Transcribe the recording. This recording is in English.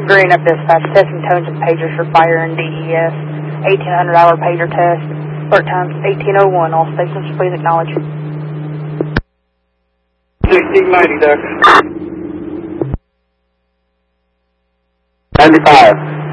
Green up dispatch, testing tones and pagers for fire and DES. 1800-hour pager test. Start times 1801. All stations, please acknowledge. 1690, Doc. 95.